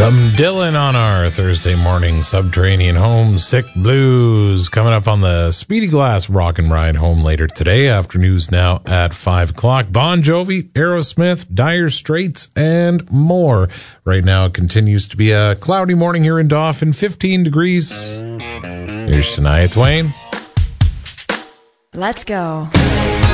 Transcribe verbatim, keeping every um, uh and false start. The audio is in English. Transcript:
Some Dylan on our Thursday morning Subterranean Homesick Blues coming up on the Speedy Glass Rock and Ride home later today after news now at five o'clock. Bon Jovi, Aerosmith, Dire Straits, and more. Right now it continues to be a cloudy morning here in Dauphin, fifteen degrees. Here's Shania Twain. Let's go.